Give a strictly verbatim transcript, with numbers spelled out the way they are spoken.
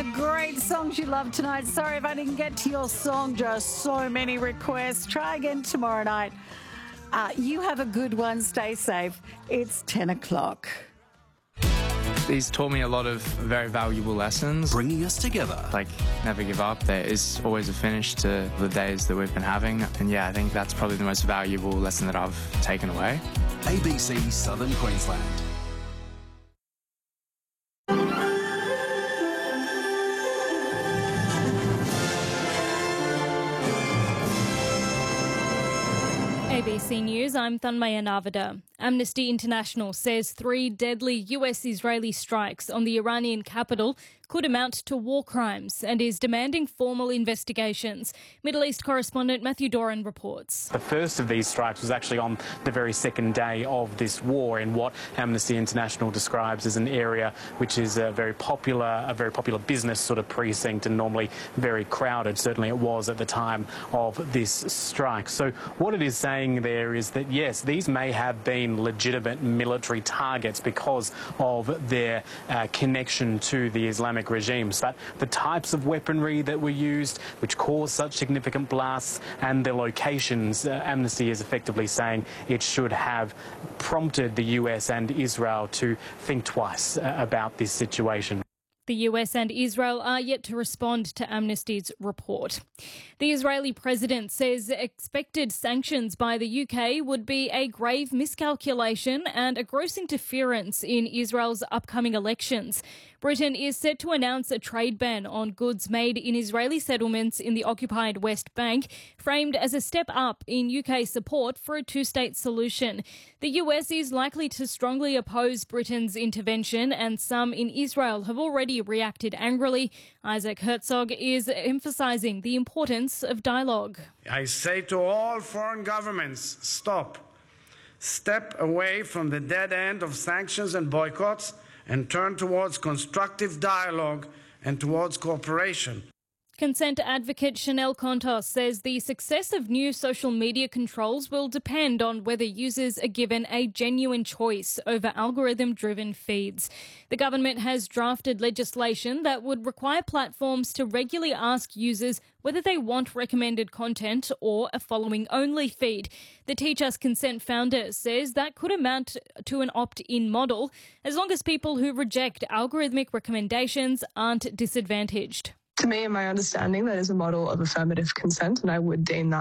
the great songs you love tonight. Sorry if I didn't get to your song, just so many requests. Try again tomorrow night. Uh, you have a good one. Stay safe. It's ten o'clock. He's taught me a lot of very valuable lessons. Bringing us together. Like, never give up. There is always a finish to the days that we've been having. And yeah, I think that's probably the most valuable lesson that I've taken away. A B C Southern Queensland. A B C News, I'm Thanmaya Narvada. Amnesty International says three deadly U S-Israeli strikes on the Iranian capital could amount to war crimes and is demanding formal investigations. Middle East correspondent Matthew Doran reports. The first of these strikes was actually on the very second day of this war in what Amnesty International describes as an area which is a very popular, a very popular business sort of precinct and normally very crowded. Certainly it was at the time of this strike. So what it is saying there is that, yes, these may have been legitimate military targets because of their uh, connection to the Islamic regimes, but the types of weaponry that were used which caused such significant blasts and the locations, uh, Amnesty is effectively saying it should have prompted the U S and Israel to think twice uh, about this situation. The U S and Israel are yet to respond to Amnesty's report. The Israeli president says expected sanctions by the U K would be a grave miscalculation and a gross interference in Israel's upcoming elections. Britain is set to announce a trade ban on goods made in Israeli settlements in the occupied West Bank, framed as a step up in U K support for a two-state solution. The U S is likely to strongly oppose Britain's intervention, and some in Israel have already reacted angrily. Isaac Herzog is emphasising the importance of dialogue. I say to all foreign governments, stop. Step away from the dead end of sanctions and boycotts and turn towards constructive dialogue and towards cooperation. Consent advocate Chanel Contos says the success of new social media controls will depend on whether users are given a genuine choice over algorithm-driven feeds. The government has drafted legislation that would require platforms to regularly ask users whether they want recommended content or a following-only feed. The Teach Us Consent founder says that could amount to an opt-in model, as long as people who reject algorithmic recommendations aren't disadvantaged. To me and my understanding, that is a model of affirmative consent, and I would deem that